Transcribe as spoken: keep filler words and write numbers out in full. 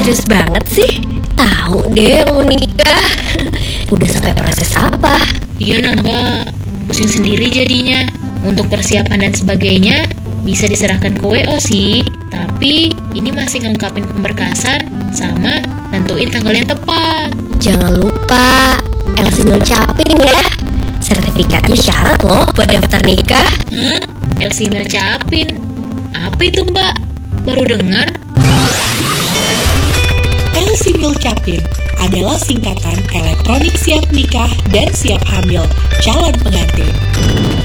serius banget sih? Tahu deh mau nikah. Udah sampai proses apa? Iya nah mbak, pusing sendiri jadinya. Untuk persiapan dan sebagainya bisa diserahkan ke W O sih. Tapi ini masih ngelengkapin pemberkasan sama nentuin tanggal yang tepat. Jangan lupa L C ngucapin ya. Sertifikatnya syarat loh buat daftar nikah. Hah? L C ngucapin? Apa itu mbak? Baru dengar. L C Milcapin adalah singkatan elektronik siap nikah dan siap hamil calon pengantin.